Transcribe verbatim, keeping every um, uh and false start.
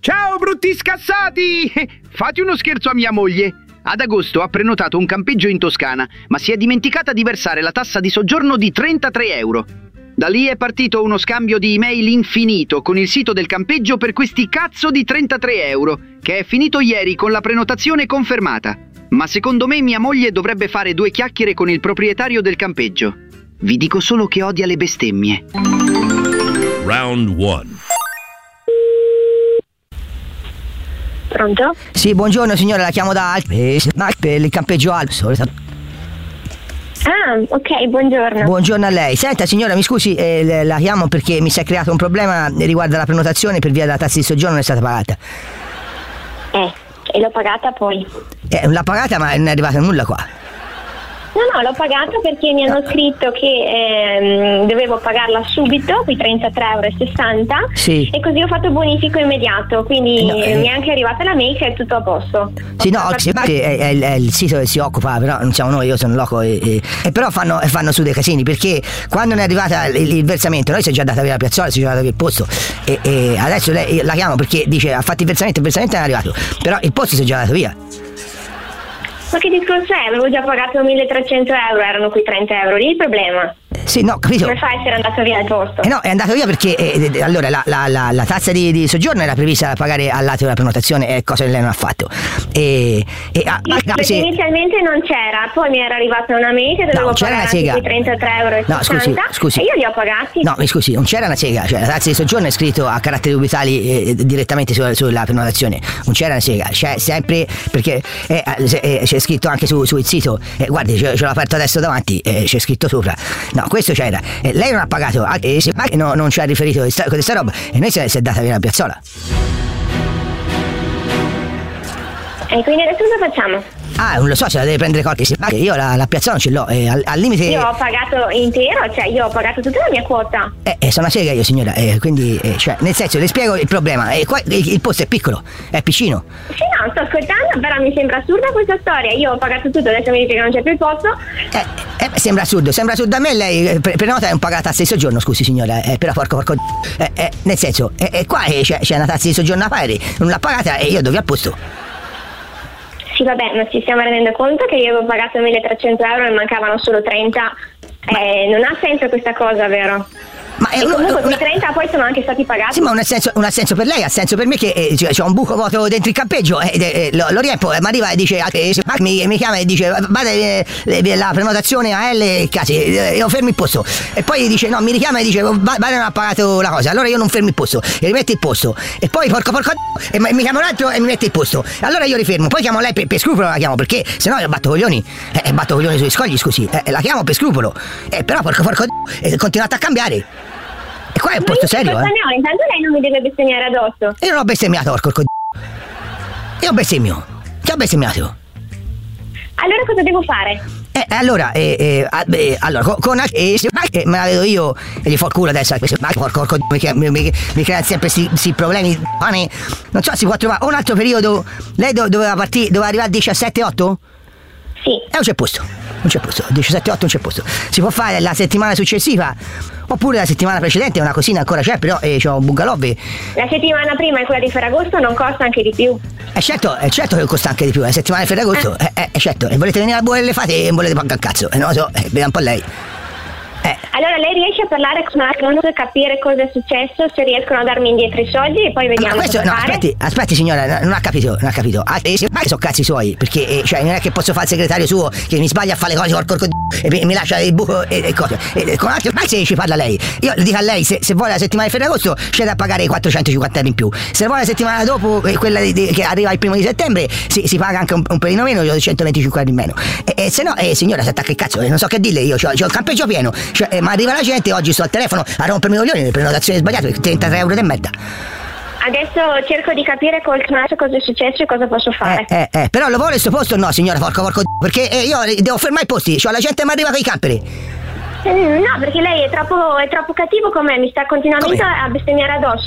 Ciao brutti scassati! Fate uno scherzo a mia moglie. Ad agosto ha prenotato un campeggio in Toscana, ma si è dimenticata di versare la tassa di soggiorno di trentatré euro. Da lì è partito uno scambio di email infinito con il sito del campeggio per questi cazzo di trentatré euro, che è finito ieri con la prenotazione confermata. Ma secondo me mia moglie dovrebbe fare due chiacchiere con il proprietario del campeggio. Vi dico solo che odia le bestemmie. Round one. Pronto? Sì, buongiorno signora, la chiamo da Alp, per il campeggio Alps. Ah, ok, buongiorno. Buongiorno a lei. Senta signora, mi scusi, eh, la chiamo perché mi si è creato un problema riguardo alla prenotazione per via della tassa di soggiorno, non è stata pagata. Eh, e l'ho pagata poi? Eh, l'ha pagata ma non è arrivato nulla qua. No, no, l'ho pagata perché mi hanno scritto che ehm, dovevo pagarla subito, quei trentatré euro e sessanta, sì. E così ho fatto bonifico immediato, quindi no, eh. mi è anche arrivata la mail che è tutto a posto. Sì, no, sì, è, è, è il sito che si occupa, però non siamo noi, io sono loco e, e, e però fanno, fanno su dei casini, perché quando non è arrivata il, il versamento, noi si è già data via la piazzola, si è già data via il posto e, e adesso lei la chiamo perché dice ha fatto il versamento, il versamento è arrivato, però il posto si è già dato via. Ma che discorso è? Avevo già pagato milletrecento euro, erano quei trenta euro, lì il problema. Sì, no, capito. Come fa a essere andato via il posto? Eh no, è andato via perché eh, eh, allora la, la, la, la tassa di, di soggiorno era prevista da pagare all'atto della prenotazione, è cosa che lei non ha fatto. E, e ah, sì, perché se... inizialmente non c'era, poi mi era arrivata una mail che dovevo no, c'era pagare una sega. anche quei trentatré euro e no, sessanta, scusi, scusi. e io li ho pagati. No, mi scusi, non c'era una sega, cioè la tassa di soggiorno è scritto a caratteri cubitali eh, direttamente sulla, sulla prenotazione, non c'era una sega, c'è sempre perché eh, eh, c'è scritto anche su, sul sito, eh, guardi, ce, ce l'ho aperto adesso davanti, eh, c'è scritto sopra. No, questo c'era. Eh, lei non ha pagato, e se no, non ci ha riferito questa, questa roba e noi si è, si è data via la piazzola. E quindi adesso cosa facciamo? Ah, non lo so, se la deve prendere qualche ma io la, la piazzola non ce l'ho, eh, al, al limite. Io ho pagato intero, cioè io ho pagato tutta la mia quota. Eh, eh sono una sega io signora, eh, quindi, eh, cioè, nel senso, le spiego il problema, eh, qua, il, il posto è piccolo, è piccino. Sì, no, sto ascoltando, però mi sembra assurda questa storia, io ho pagato tutto, adesso mi dice che non c'è più il posto. Eh, eh sembra assurdo, sembra assurdo a me, lei pre- prenota e non paga la tassa di soggiorno, scusi signora, eh, però porco porco, eh, eh, nel senso, eh, eh, qua eh, c'è, c'è una tassa di soggiorno a pagare, non l'ha pagata e io do via al posto. Sì, vabbè, ma ci stiamo rendendo conto che io avevo pagato milletrecento euro e mancavano solo trenta. Eh, non ha senso questa cosa, vero? Ma è e uno, comunque quei una... trenta poi sono anche stati pagati. Sì, ma non ha senso, non ha senso per lei, ha senso per me che eh, cioè, c'è un buco vuoto dentro il campeggio e eh, eh, lo, lo riempo e mi arriva e dice eh, mi, mi chiama e dice vada eh, la prenotazione a L casi, eh, io fermo il posto e poi dice no, mi richiama e dice vada non ha pagato la cosa, allora io non fermo il posto e rimette il posto e poi porco porco e mi chiama un altro e mi mette il posto, allora io rifermo, poi chiamo lei per, per scrupolo, la chiamo perché se no io batto coglioni, eh, batto coglioni sui scogli, scusi, eh, la chiamo per scrupolo, eh, però porco porco eh, continuate a cambiare. E qua è un posto serio, eh? No, intanto lei non mi deve bestemmiare addosso. Io non ho bestemmiato, porco c***o. Io bestemmio. Che ho bestemmiato? Allora cosa devo fare? Eh, allora, eh, eh, eh, allora, con, con eh, eh, me la vedo io e gli fo il culo adesso, porco, porco, mi, mi, mi, mi creano sempre questi problemi, pane. Non so, si può trovare un altro periodo. Lei do, doveva partire, doveva arrivare a diciassette otto? Sì. E non c'è posto, non c'è posto, diciassette otto non c'è posto. Si può fare la settimana successiva, oppure la settimana precedente, una cosina ancora c'è, però eh, c'ho un bungalow. La settimana prima è quella di Ferragosto, non costa anche di più. Eh certo, è certo che costa anche di più, la settimana di Ferragosto, eh. Eh, eh, certo, e volete venire a buone le fate e volete pagare un cazzo, eh, non lo so, eh, veda un po' lei. Eh. Allora lei riesce a parlare con Marco per capire cosa è successo, se riescono a darmi indietro i soldi e poi vediamo. Ma questo, cosa no, fare. aspetti, aspetti signora, non ha capito, non ha capito. Ah, eh, ma che sono cazzi suoi, perché eh, cioè non è che posso fare il segretario suo che mi sbaglia a fare le cose col corco e mi, mi lascia il buco e, e cose. E, con altri, ma se ci parla lei. Io le dico a lei, se, se vuole la settimana di Ferragosto c'è da pagare i quattrocentocinquanta euro in più. Se vuole la settimana dopo, eh, quella di, di, che arriva il primo di settembre, si, si paga anche un, un pelino meno, io centoventicinque euro in meno. E, e se no, eh, signora, si attacca il cazzo, eh, non so che dirle, io c'ho, c'ho il campeggio pieno, cioè, eh, ma arriva la gente, oggi sto al telefono a rompermi i coglioni, le prenotazioni sbagliate, trentatré euro di merda. Adesso cerco di capire col Knash cosa è successo e cosa posso fare. Eh, eh, eh, però lo vuole sto posto o no, signora, porco porco d***o, perché eh, io devo fermare i posti, cioè la gente mi arriva con i camperi. No, perché lei è troppo, è troppo cattivo con me, mi sta continuamente Come? a bestemmiare addosso.